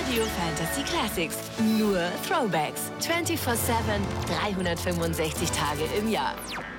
Radio Fantasy Classics. Nur Throwbacks. 24/7, 365 Tage im Jahr.